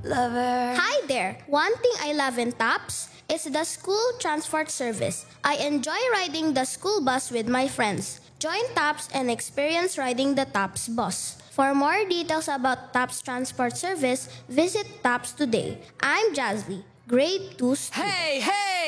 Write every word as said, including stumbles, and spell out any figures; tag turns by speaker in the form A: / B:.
A: lover.
B: Hi there! One thing I love in TAPS is the school transport service. I enjoy riding the school bus with my friends. Join TAPS and experience riding the TAPS bus. For more details about TAPS transport service, visit TAPS today. I'm Jazzy, grade two student.
A: Hey, hey!